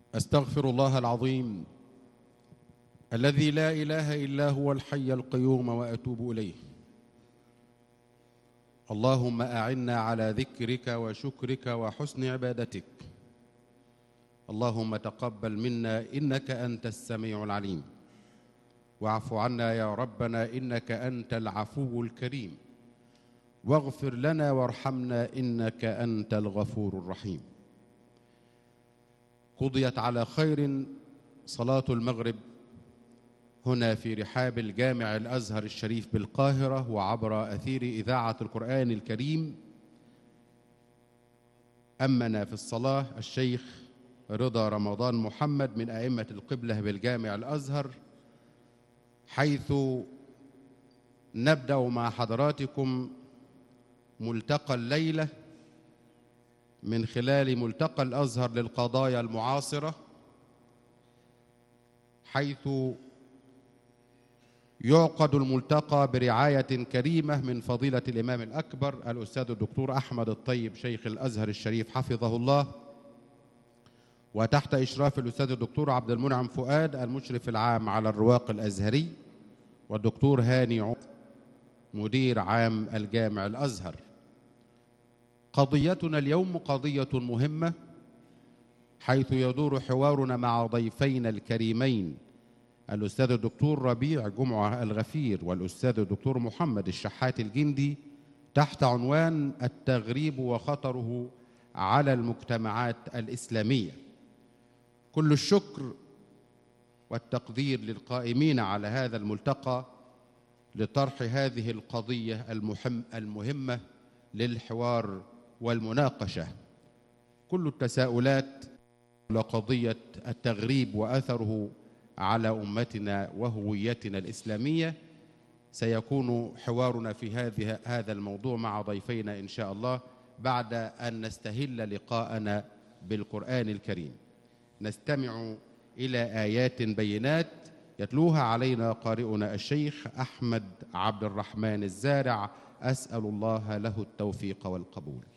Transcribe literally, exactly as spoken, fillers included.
أستغفر الله العظيم الذي لا إله إلا هو الحي القيوم وأتوب إليه. اللهم أعنا على ذكرك وشكرك وحسن عبادتك. اللهم تقبل منا إنك أنت السميع العليم، واعف عنا يا ربنا إنك أنت العفو الكريم، واغفر لنا وارحمنا إنك أنت الغفور الرحيم. قضيت على خير صلاة المغرب هنا في رحاب الجامع الأزهر الشريف بالقاهرة وعبر أثير إذاعة القرآن الكريم. أمنا في الصلاة الشيخ رضا رمضان محمد من أئمة القبلة بالجامع الأزهر، حيث نبدأ مع حضراتكم ملتقى الليلة من خلال ملتقى الأزهر للقضايا المعاصرة، حيث يعقد الملتقى برعاية كريمة من فضيلة الإمام الأكبر الأستاذ الدكتور أحمد الطيب شيخ الأزهر الشريف حفظه الله، وتحت إشراف الأستاذ الدكتور عبد المنعم فؤاد المشرف العام على الرواق الأزهري، والدكتور هاني مدير عام الجامع الأزهر. قضيتنا اليوم قضية مهمة، حيث يدور حوارنا مع ضيفينا الكريمين الأستاذ الدكتور ربيع جمعة الغفير والأستاذ الدكتور محمد الشحات الجندي تحت عنوان التغريب وخطره على المجتمعات الإسلامية. كل الشكر والتقدير للقائمين على هذا الملتقى لطرح هذه القضية المهم المهمة للحوار والمناقشة. كل التساؤلات لقضية التغريب وأثره على أمتنا وهويتنا الإسلامية. سيكون حوارنا في هذه هذا الموضوع مع ضيفينا إن شاء الله بعد أن نستهل لقاءنا بالقرآن الكريم. نستمع إلى آيات بينات يتلوها علينا قارئنا الشيخ أحمد عبد الرحمن الزارع، أسأل الله له التوفيق والقبول.